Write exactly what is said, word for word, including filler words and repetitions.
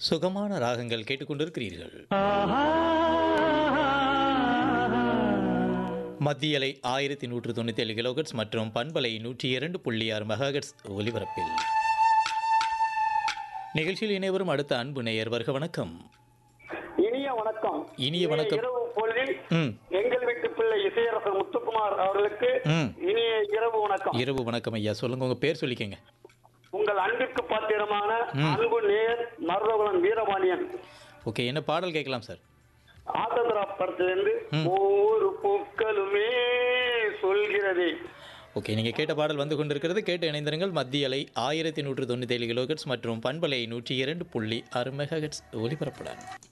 சுகமான ராகங்கள் கேட்டுக்கொண்டிருக்கிறீர்கள். மத்தியலை ஆயிரத்தி நூற்று தொண்ணூற்றி ஏழு கிலோகட்ஸ் மற்றும் பண்பலை நூற்றி இரண்டு புள்ளி ஆறு மெகாகட்ஸ் ஒலிபரப்பில் நிகழ்ச்சியில் இணைவரும் அடுத்த அன்பு நேயர் வருக. வணக்கம். இனிய வணக்கம். இனிய வணக்கம். இரவு பொழுதில் ம் எங்கள் வீட்டு பிள்ளை இசையரசர் முத்துக்குமார் அவர்களுக்கு ம் இனிய இரவு வணக்கம். இரவு வணக்கம் ஐயா. சொல்லுங்க, உங்க பேர் சொல்லிக்கங்க. உங்கள் அன்பிற்கு பாத்திரமான அன்பு நேயர் மருதகுலம் வீரபாண்டியன். ஓகே, என்ன பாடல் கேட்கலாம் சார்? ஆதந்திரா படத்திலிருந்து ஒவ்வொரு பூக்களுமே சொல்கிறதே. ஓகே, நீங்கள் கேட்ட பாடல் வந்து கொண்டிருக்கிறது. கேட்டு இணைந்திருங்கள். மத்திய அலை ஆயிரத்தி நூற்று தொண்ணூற்றி ஏழு கிலோகட்ஸ் மற்றும் பண்பலை நூற்றி இரண்டு புள்ளி ஆறு மெகாகட்ஸ் ஒலிபரப்புடன்.